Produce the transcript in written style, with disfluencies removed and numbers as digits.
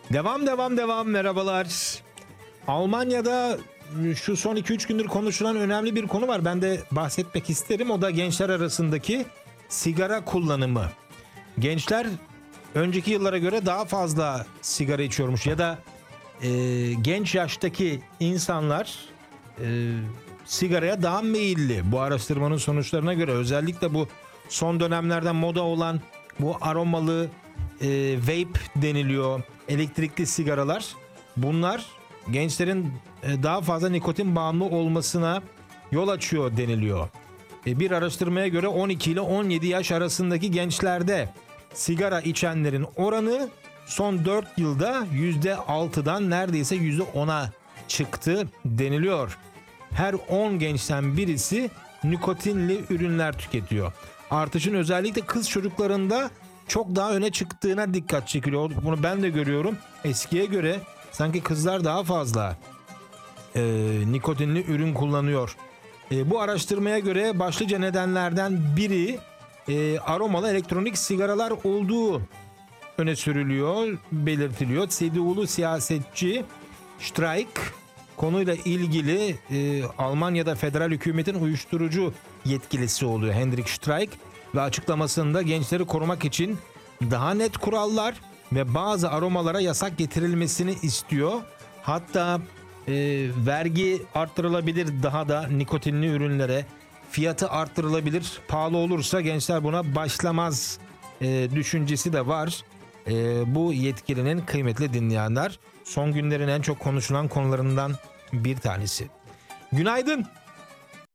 Devam merhabalar. Almanya'da şu son 2-3 gündür konuşulan önemli bir konu var. Ben de bahsetmek isterim. O da gençler arasındaki sigara kullanımı. Gençler önceki yıllara göre daha fazla sigara içiyormuş ya da genç yaştaki insanlar sigaraya daha meyilli. Bu araştırmanın sonuçlarına göre özellikle bu son dönemlerden moda olan bu aromalı vape deniliyor, elektrikli sigaralar. Bunlar gençlerin daha fazla nikotin bağımlı olmasına yol açıyor deniliyor. Bir araştırmaya göre 12 ile 17 yaş arasındaki gençlerde sigara içenlerin oranı son 4 yılda %6'dan neredeyse %10'a çıktı deniliyor. Her 10 gençten birisi nikotinli ürünler tüketiyor. Artışın özellikle kız çocuklarında çok daha öne çıktığına dikkat çekiliyor. Bunu ben de görüyorum. Eskiye göre sanki kızlar daha fazla nikotinli ürün kullanıyor. Bu araştırmaya göre başlıca nedenlerden biri aromalı elektronik sigaralar olduğu öne sürülüyor, belirtiliyor. CDU'lu siyasetçi Streik konuyla ilgili Almanya'da federal hükümetin uyuşturucu yetkilisi oluyor Hendrik Streik ve açıklamasında gençleri korumak için daha net kurallar ve bazı aromalara yasak getirilmesini istiyor. Hatta vergi arttırılabilir, daha da nikotinli ürünlere fiyatı arttırılabilir. Pahalı olursa gençler buna başlamaz düşüncesi de var. Bu yetkilinin kıymetli dinleyenler son günlerin en çok konuşulan konularından bir tanesi. Günaydın.